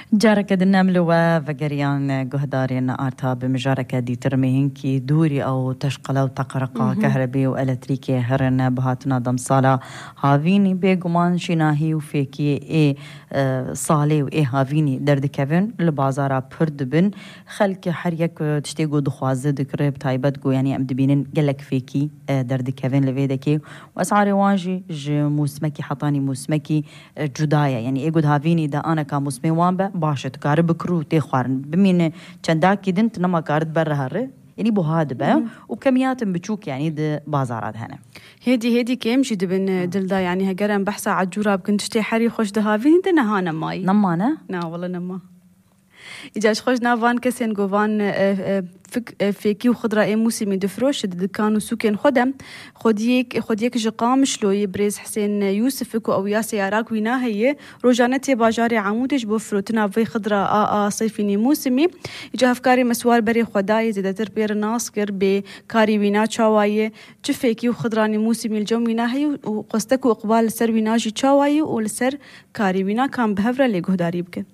جارك دناملو وفقريان قهدارين آرتا بمجارك دي ترميهن كي دوري أو تشقلو تقرقا كهربي وإلكتريكي هرن بهاتنا دمصالا هافيني بيقمان شناهي وفيكي إيه صالي وإيه هافيني درد كيفن لبازارا برد بن خلك حريك تشتيقو دخوازي دكريب تايبتقو يعني أمدبينن قلك فيكي درد كيفن لفيدكي وأسعاري واجي موسمكي حطاني موسمكي جدايا يعني إيه قد هافيني دا أنا كموسمي وانبا باشت كار بكرو تخوارن بمين چنداكي دنت نما كارد برهره يعني بهاد با وبكميات بتشوك يعني د بازارات هنا هدي كم جد بن دلدا يعني هجرن بحث عجورة بكنت تشتي حري خوش دهافين دنا هانا ماي نمانا نا والله نما إجاش خوش نافان كسين جوفان فيكي وخضرة أي موسمي دفروش كانوا سوكين خديك جقام شلوي بريز حسين يوسف أو ياسي عراق وينا هي روجانتي باجاري عمودش بفروتنا في خضرة صيفيني موسمي إجا أفكاري مسوار بري خداي زد تربير ناصقر بكاري وينا شوايه فيكي وخضراني موسمي الجو وينا هي وقصتك وإقبال السر ويناجي شوايه والسر كاري وينا كان بهفرة اللي جهداري بك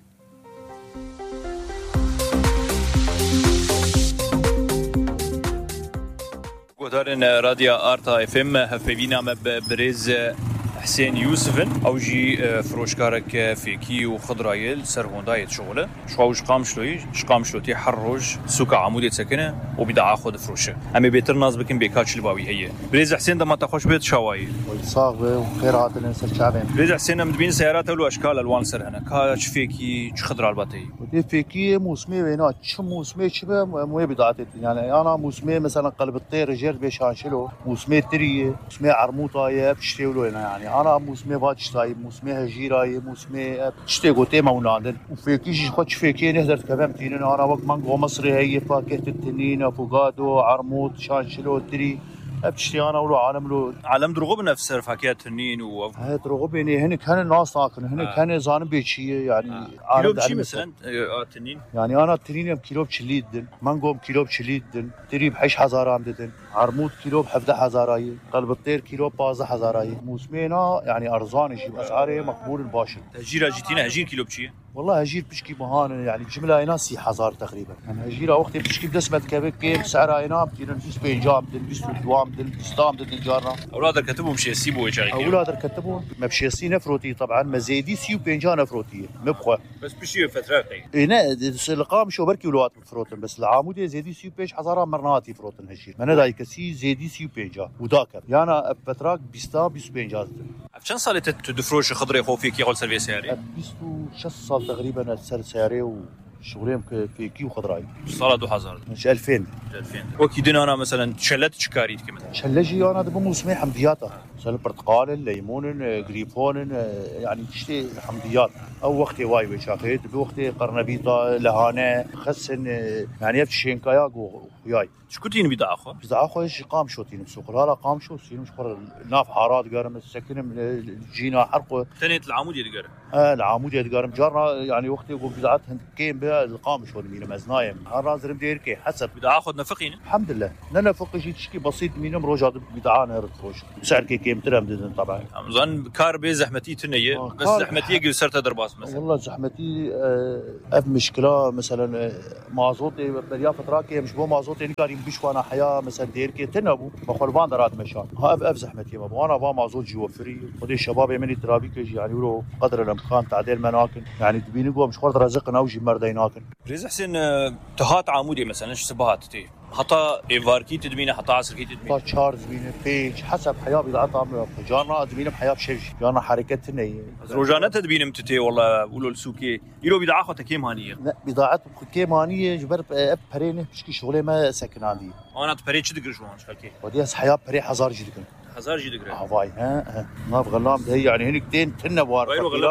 دارن راديو آرتا اف ام هفوینا برز حسين يوسفن او جي فروشكارك فيكي وخضرايل سرهوندايت شغله شواوش قامشلوتي حروج سوق عمودي سكنه وبدع اخذ فروشه اما بيتر ناس بكن بيكاتش الباوي هي بريز حسين ده ما تخش بيت شواي صاغه وخيرات الناس الشعبين بريز حسين مدبين سيارات ولو اشكال الوان سر هنا كاش فيكي خضرا الباتي ودي فيكي موسمي وينات شو موسمي شبه مو بدعتي يعني انا موسمي مثلا قلب الطير جيرت بيشانشلو موسمي تريه موسمي عرموطايه بشتيولو يعني انا موسمي باتشتاي موسمي هجيراي موسمي تشتي قوتي مونادن وفيكيش خدش فيكي نهدرت كفهمتين انا وقت مانغو مصري هي فاكهه التنين افوكادو عرموط شانشلو تري بتشتي انا ولو عالم درغو بنفس فاكهه التنين هاي درغو بيني هنا كان الناس تاكل هنا كان زان بيشي يعني كيلو بشي مثلا التنين يعني انا التنين كيلو بشليدن مانغو كيلو بشليدن تري بحش حزارام ددن عرموط كيلو بحفده حزاراي قلب الطير كيلو بازه حزاراي موسمينا يعني ارزان شي اسعاره مقبول الباشر هجيره جيتينا هجير كيلو بشي والله هجير بشكي مهان يعني بجمله اينا 6000 تقريبا يعني هجيره وقت بشكي بدسمت كيف سعرها اينا بتينا نجيس بينجام بيستو دوام بيستام جارنا اولاد كتبوا مشي سيبو وجاي اولاد كتبوا ما بشي نفروتي طبعا ما زيدي سيو بينجا نفروتي مبخه بس بشي فترات هنا القام شو بركي ولاد فروتن بس العامودي زيدي سيو بيج حزاره مرناتي فروتن هجير من هذا كسي زيدي سيو بينجا وذاك يعني فتراك بيستا بيس بينجا عشان صارت تدفروش خضري خو فيك يقول سيرفيس سياري بيستو 6 سال تقريبا السر سياري وشغلين في كيو خضراي صار 2000 مش 2000 وكيدنا انا مثلا شلت شكاريت كمان شلجي انا دبو موسمي حمضياتها مثلا البرتقال الليمون جريفون يعني تشتي حمضيات او وقتي واي وشافيت بوقتي قرنبيطه لهانه خسن يعني يفتشينكايا وياي شكوتين بدا اخو ايش قام شوتين بسوق لا قام شو سين مش قر ناف حارات قرم السكن جينا حرقه ثانيه العمود يدقر العمود يدقر جارنا يعني وقتي يقول بدعت كيم بها القام شو مين مزنايم الرازر مديركي حسب بدا اخذ نفقين الحمد لله نفق شيء تشكي بسيط مين مروجات بدعانه رتروش سعر كيم ترم طبعا امزان كار بي زحمتي تنيه بس زحمتي قصرت درباس مثلا والله زحمتي اف مشكله مثلا مازوتي بريا فتراكي مش بو مازوتي كان بيشوانا حياه مثلا ديركي تنبو بخربان درات مشان اف زحمتي ما وانا با مازوت جوفري ودي الشباب يمني ترابيك يعني ولو قدر الامكان تعديل مناكن يعني تبيني مش خرد رزقنا وجي مرديناكن ريز حسين تهات عمودي مثلا ايش سبهات تي حتى ايفاركي تدمينه حتى عصر كي تدمينه تشارز بينه بيج حسب حياه بضعتها جارنا تدمينه بحياه بشيء جارنا حركتنا روجانه تدمينه متتي والله ولو السوكي يلو بضاعه كيمانيه لا بضاعه كيمانيه جبر برينه بشكي شغله ما سكن عندي انا بري تشدق شلون شكلكي ودي حياه بري حزار جدك حزار جدك هواي ها ما بغلام هي يعني هنيك دين تنبوار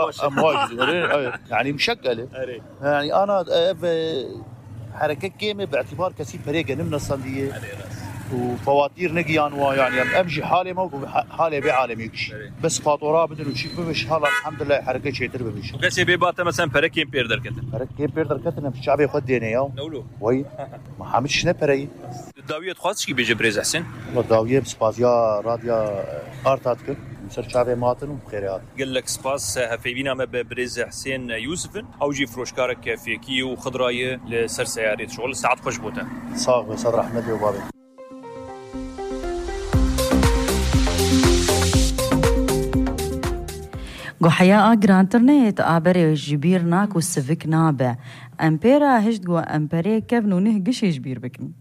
يعني مشكله يعني انا حركه كيمه باعتبار كسي فريق من الصنديه وفواتير نقيان يعني امشي حالي موقف حالي بعالميكش بس فاتوره بدل شيء بمش حاله الحمد لله حركه شيء تربه بمش بس بيبات مثلا فريق بيردر كتن فريق بيردر كتن في الشعب ياخذ دينا يا نولو وي ما حامش نبري الداويه تخاص كي بيجي بريز حسين والله داويه بسبازيا راديا ارتاتك مسر شعبي ماتن وبخيرات. قال لك سباس هفيبينا ما بريز حسين يوسف او جي فروشكارك فيكي وخضرايه لسر سيارة شغل ساعات خوش بوتا صاغ صدر احمد وبابي. حياة انترنت عبر جبير ناك والسفك نابع امبيرا هجد امبري كيف نونه قش جبير بكن